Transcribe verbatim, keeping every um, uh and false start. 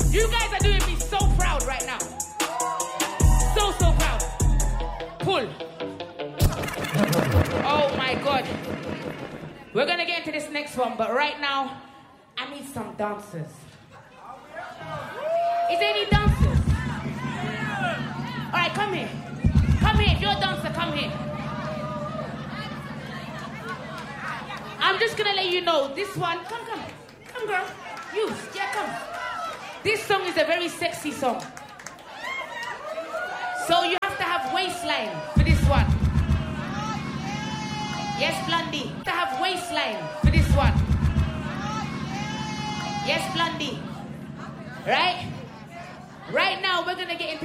You guys are doing me so proud right now. So, so proud. Pull. Oh my God. We're gonna get into this next one, but right now, I need some dancers. Is there any dancers? Alright, come here. Come here. If you're a dancer, come here. I'm just gonna let you know, this one, come, come. Come, girl. You, yeah, come. This song is a very sexy song. So you have to have waistline for this one. Yes, Blondie. You have to have waistline for this one. Yes, Blondie. Right? Right now, we're gonna get into